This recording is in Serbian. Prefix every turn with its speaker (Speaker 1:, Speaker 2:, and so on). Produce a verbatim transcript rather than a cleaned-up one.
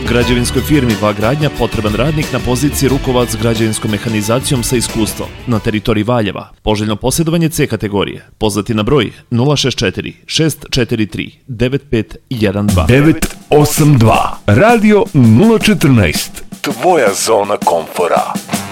Speaker 1: Građevinskoj firmi Vagradnja potreban radnik na poziciji rukovac građevinskom mehanizacijom sa iskustvom na teritoriji Valjeva. Poželjno posjedovanje C kategorije. Pozvati na broj nula šest četiri šest četiri tri devet pet jedan dva.
Speaker 2: devet osam dva Radio nula četrnaest. Tvoja zona komfora.